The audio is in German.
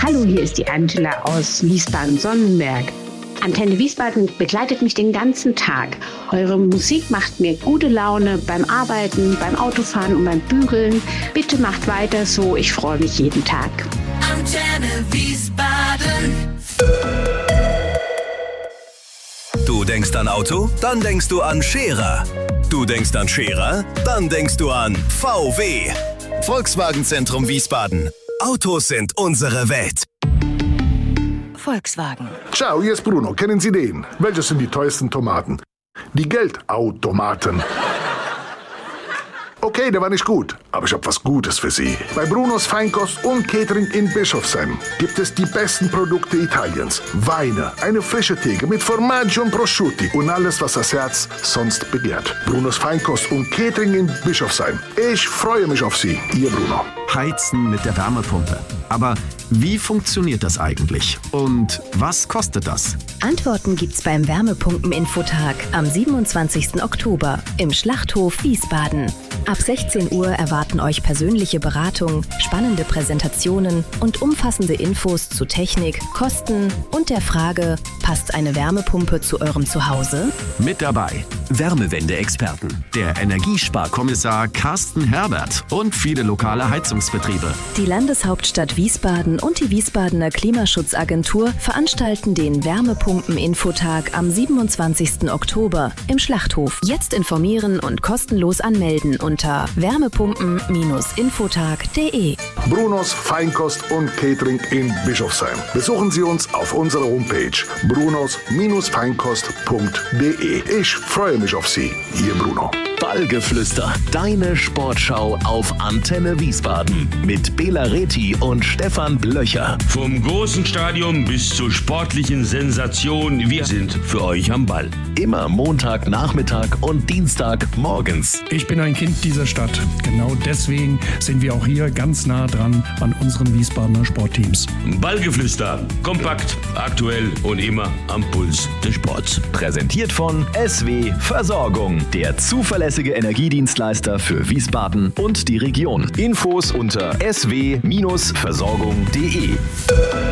Hallo, hier ist die Angela aus Wiesbaden-Sonnenberg. Antenne Wiesbaden begleitet mich den ganzen Tag. Eure Musik macht mir gute Laune beim Arbeiten, beim Autofahren und beim Bügeln. Bitte macht weiter so, ich freue mich jeden Tag. Antenne Wiesbaden. Du denkst an Auto? Dann denkst du an Scherer. Du denkst an Scherer? Dann denkst du an VW. Volkswagen Zentrum Wiesbaden. Autos sind unsere Welt. Volkswagen. Ciao, hier ist Bruno. Kennen Sie den? Welches sind die teuersten Tomaten? Die Geldautomaten. Okay, der war nicht gut, aber ich habe was Gutes für Sie. Bei Brunos Feinkost und Catering in Bischofsheim gibt es die besten Produkte Italiens. Weine, eine frische Theke mit Formaggio und Prosciutti und alles, was das Herz sonst begehrt. Brunos Feinkost und Catering in Bischofsheim. Ich freue mich auf Sie, Ihr Bruno. Heizen mit der Wärmepumpe. Aber wie funktioniert das eigentlich? Und was kostet das? Antworten gibt's beim Wärmepumpen-Infotag am 27. Oktober im Schlachthof Wiesbaden. Ab 16 Uhr erwarten euch persönliche Beratung, spannende Präsentationen und umfassende Infos zu Technik, Kosten und der Frage, passt eine Wärmepumpe zu eurem Zuhause? Mit dabei Wärmewende-Experten, der Energiesparkommissar Carsten Herbert und viele lokale Heizungsbetriebe. Die Landeshauptstadt Wiesbaden und die Wiesbadener Klimaschutzagentur veranstalten den Wärmepumpen-Infotag am 27. Oktober im Schlachthof. Jetzt informieren und kostenlos anmelden unter wärmepumpen-infotag.de. Brunos Feinkost und Catering in Bischofsheim. Besuchen Sie uns auf unserer Homepage brunos-feinkost.de. Ich freue mich auf Sie, Ihr Bruno. Ballgeflüster, deine Sportschau auf Antenne Wiesbaden mit Bela Reti und Stefan Blöcher. Vom großen Stadion bis zur sportlichen Sensation, wir sind für euch am Ball. Immer Montagnachmittag und Dienstag morgens. Ich bin ein Kind dieser Stadt. Genau deswegen sind wir auch hier ganz nah dran an unseren Wiesbadener Sportteams. Ballgeflüster, kompakt, aktuell und immer am Puls des Sports. Präsentiert von SW Versorgung, der zuverlässige Energiedienstleister für Wiesbaden und die Region. Infos unter sw-versorgung.de.